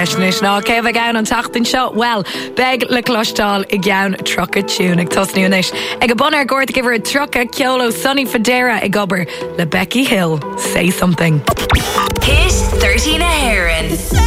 leis ná céh bheith gan an tachtain seo well beg le clostáil I gceann trocha tún ag tosniúnis ag go bon ar gcóir gibhar trocha ceolo Sonny Fodera ag gobar le Becky Hill Say Something. Hit 13 a Heron.